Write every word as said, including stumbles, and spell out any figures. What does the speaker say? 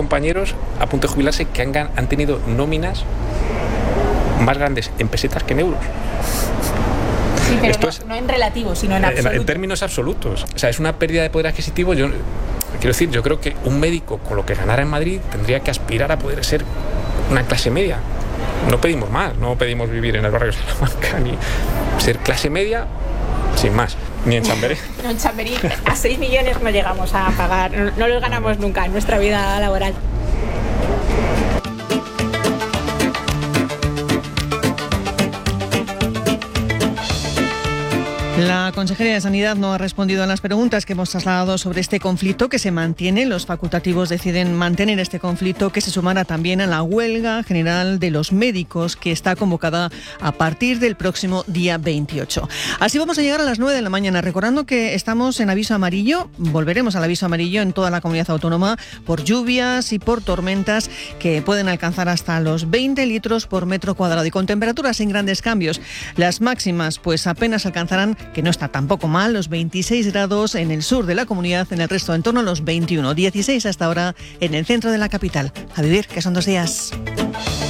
compañeros a punto de jubilarse que han, han tenido nóminas más grandes en pesetas que en euros. Sí, pero Esto no, es, no en relativo, sino en absoluto. En, en términos absolutos. O sea, es una pérdida de poder adquisitivo. Yo quiero decir, yo creo que un médico con lo que ganara en Madrid tendría que aspirar a poder ser una clase media. No pedimos más, no pedimos vivir en el barrio de Salamanca, ni ser clase media, sin más, ni en Chamberí. No, en Chamberí a seis millones no llegamos a pagar, no, no los ganamos nunca en nuestra vida laboral. La Consejería de Sanidad no ha respondido a las preguntas que hemos trasladado sobre este conflicto que se mantiene. Los facultativos deciden mantener este conflicto, que se sumará también a la huelga general de los médicos que está convocada a partir del próximo día veintiocho. Así vamos a llegar a las nueve de la mañana, recordando que estamos en aviso amarillo. Volveremos al aviso amarillo en toda la comunidad autónoma por lluvias y por tormentas que pueden alcanzar hasta los veinte litros por metro cuadrado y con temperaturas sin grandes cambios. Las máximas pues apenas alcanzarán, que no está tampoco mal, los veintiséis grados en el sur de la comunidad, en el resto en torno a los veintiuno, dieciséis hasta ahora en el centro de la capital. A vivir, que son dos días.